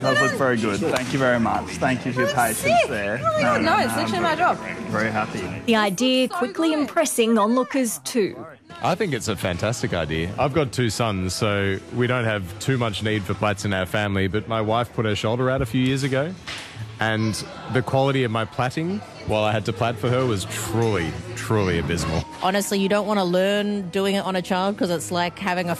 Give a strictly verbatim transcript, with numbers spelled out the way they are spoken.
Does look very good. Thank you very much. Thank you for your patience there. No, no, it's literally my job. Very happy. The idea quickly impressing onlookers too. I think it's a fantastic idea. I've got two sons, so we don't have too much need for plats in our family, but my wife put her shoulder out a few years ago, and the quality of my plaiting while I had to plait for her was truly, truly abysmal. Honestly, you don't want to learn doing it on a child because it's like having a